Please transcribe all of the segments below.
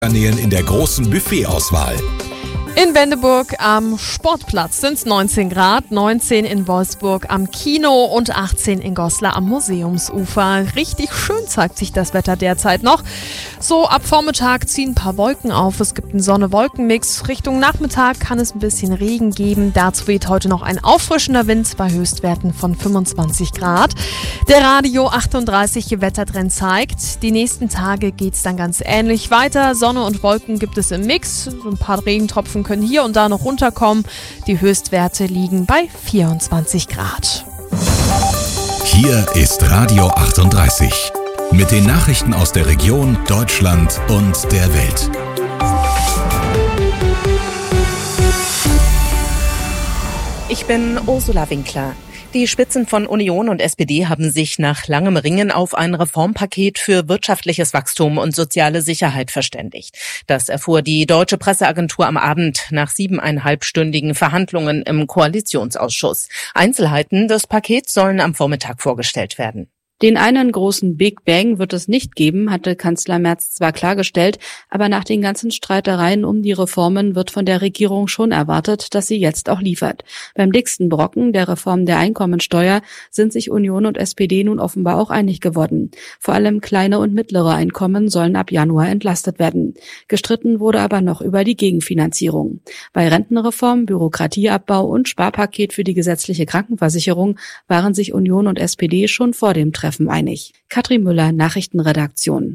Kanälen in der großen Buffetauswahl. In Bendeburg am Sportplatz sind es 19 Grad, 19 in Wolfsburg am Kino und 18 in Goslar am Museumsufer. Richtig schön zeigt sich das Wetter derzeit noch. So ab Vormittag ziehen ein paar Wolken auf. Es gibt einen Sonne-Wolken-Mix. Richtung Nachmittag kann es ein bisschen Regen geben. Dazu weht heute noch ein auffrischender Wind bei Höchstwerten von 25 Grad. Der Radio 38 Wettertrend zeigt, die nächsten Tage geht es dann ganz ähnlich weiter. Sonne und Wolken gibt es im Mix. So ein paar Regentropfen können hier und da noch runterkommen. Die Höchstwerte liegen bei 24 Grad. Hier ist Radio 38 mit den Nachrichten aus der Region, Deutschland und der Welt. Ich bin Ursula Winkler. Die Spitzen von Union und SPD haben sich nach langem Ringen auf ein Reformpaket für wirtschaftliches Wachstum und soziale Sicherheit verständigt. Das erfuhr die Deutsche Presseagentur am Abend nach 7,5-stündigen Verhandlungen im Koalitionsausschuss. Einzelheiten des Pakets sollen am Vormittag vorgestellt werden. Den einen großen Big Bang wird es nicht geben, hatte Kanzler Merz zwar klargestellt, aber nach den ganzen Streitereien um die Reformen wird von der Regierung schon erwartet, dass sie jetzt auch liefert. Beim dicksten Brocken, der Reform der Einkommensteuer, sind sich Union und SPD nun offenbar auch einig geworden. Vor allem kleine und mittlere Einkommen sollen ab Januar entlastet werden. Gestritten wurde aber noch über die Gegenfinanzierung. Bei Rentenreform, Bürokratieabbau und Sparpaket für die gesetzliche Krankenversicherung waren sich Union und SPD schon vor dem Treffen einig. Katrin Müller, Nachrichtenredaktion.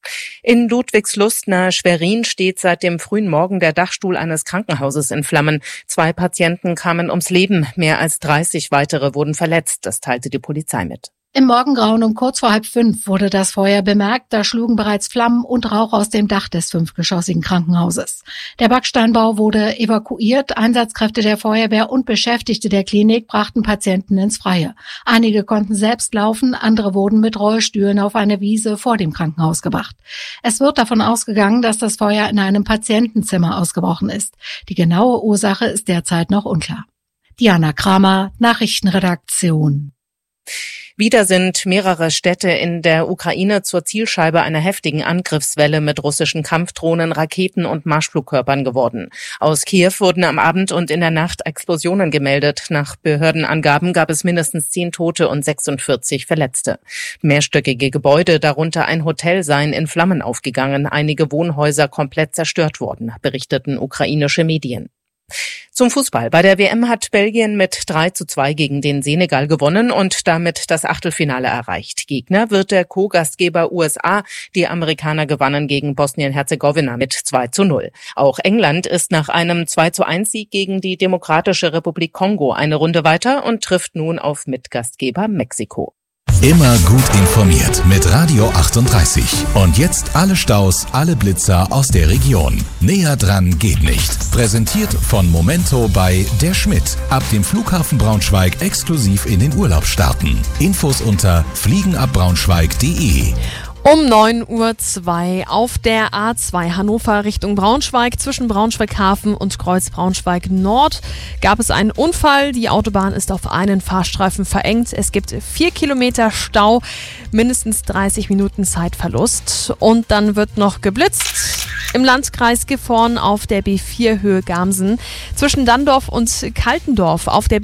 In Ludwigslust nahe Schwerin steht seit dem frühen Morgen der Dachstuhl eines Krankenhauses in Flammen. 2 Patienten kamen ums Leben, mehr als 30 weitere wurden verletzt, das teilte die Polizei mit. Im Morgengrauen um kurz vor 4:30 wurde das Feuer bemerkt. Da schlugen bereits Flammen und Rauch aus dem Dach des 5-geschossigen Krankenhauses. Der Backsteinbau wurde evakuiert. Einsatzkräfte der Feuerwehr und Beschäftigte der Klinik brachten Patienten ins Freie. Einige konnten selbst laufen, andere wurden mit Rollstühlen auf eine Wiese vor dem Krankenhaus gebracht. Es wird davon ausgegangen, dass das Feuer in einem Patientenzimmer ausgebrochen ist. Die genaue Ursache ist derzeit noch unklar. Diana Kramer, Nachrichtenredaktion. Wieder sind mehrere Städte in der Ukraine zur Zielscheibe einer heftigen Angriffswelle mit russischen Kampfdrohnen, Raketen und Marschflugkörpern geworden. Aus Kiew wurden am Abend und in der Nacht Explosionen gemeldet. Nach Behördenangaben gab es mindestens 10 Tote und 46 Verletzte. Mehrstöckige Gebäude, darunter ein Hotel, seien in Flammen aufgegangen. Einige Wohnhäuser komplett zerstört worden, berichteten ukrainische Medien. Zum Fußball. Bei der WM hat Belgien mit 3:2 gegen den Senegal gewonnen und damit das Achtelfinale erreicht. Gegner wird der Co-Gastgeber USA. Die Amerikaner gewannen gegen Bosnien-Herzegowina mit 2:0. Auch England ist nach einem 2:1-Sieg gegen die Demokratische Republik Kongo eine Runde weiter und trifft nun auf Mitgastgeber Mexiko. Immer gut informiert mit Radio 38. Und jetzt alle Staus, alle Blitzer aus der Region. Näher dran geht nicht. Präsentiert von Momento bei Der Schmidt. Ab dem Flughafen Braunschweig exklusiv in den Urlaub starten. Infos unter fliegenabbraunschweig.de. Um 9:02 Uhr auf der A2 Hannover Richtung Braunschweig zwischen Braunschweig-Hafen und Kreuz-Braunschweig-Nord gab es einen Unfall. Die Autobahn ist auf einen Fahrstreifen verengt. Es gibt 4 Kilometer Stau, mindestens 30 Minuten Zeitverlust. Und dann wird noch geblitzt im Landkreis Gifhorn auf der B4 Höhe Gamsen, zwischen Dandorf und Kaltendorf auf der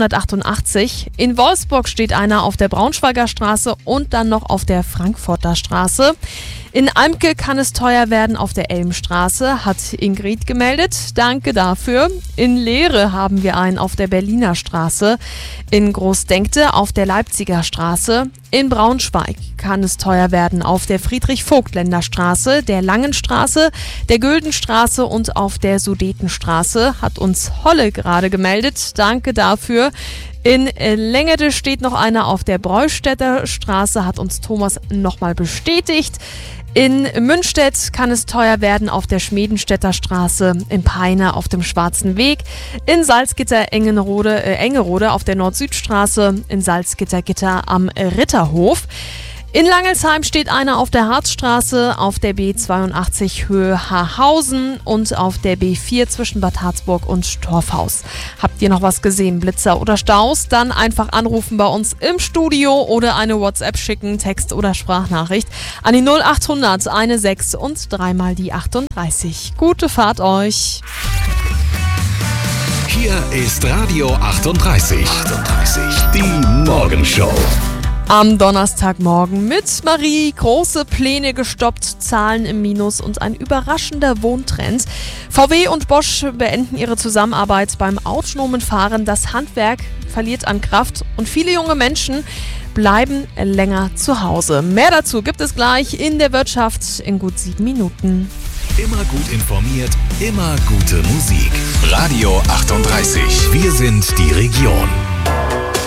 B188. In Wolfsburg steht einer auf der Braunschweiger Straße und dann noch auf der Frankfurter Straße. In Almke kann es teuer werden auf der Elmstraße, hat Ingrid gemeldet. Danke dafür. In Leere haben wir einen auf der Berliner Straße. In Großdenkte auf der Leipziger Straße. In Braunschweig kann es teuer werden auf der Friedrich-Voigtländer Straße, der Langenstraße, der Güldenstraße und auf der Sudetenstraße, hat uns Holle gerade gemeldet. Danke dafür. In Lengede steht noch einer auf der Breustädter Straße, hat uns Thomas nochmal bestätigt. In Münstedt kann es teuer werden auf der Schmedenstädter Straße, in Peine auf dem Schwarzen Weg, in Salzgitter Engerode auf der Nord-Süd-Straße, in Salzgitter-Gitter am Ritterhof. In Langelsheim steht einer auf der Harzstraße, auf der B82 Höhe Haarhausen und auf der B4 zwischen Bad Harzburg und Torfhaus. Habt ihr noch was gesehen, Blitzer oder Staus? Dann einfach anrufen bei uns im Studio oder eine WhatsApp schicken, Text- oder Sprachnachricht an die 0800 16 und 3 die 38. Gute Fahrt euch! Hier ist Radio 38. Die Morgenshow. Am Donnerstagmorgen mit Marie, große Pläne gestoppt, Zahlen im Minus und ein überraschender Wohntrend. VW und Bosch beenden ihre Zusammenarbeit beim autonomen Fahren. Das Handwerk verliert an Kraft und viele junge Menschen bleiben länger zu Hause. Mehr dazu gibt es gleich in der Wirtschaft in gut 7 Minuten. Immer gut informiert, immer gute Musik. Radio 38. Wir sind die Region.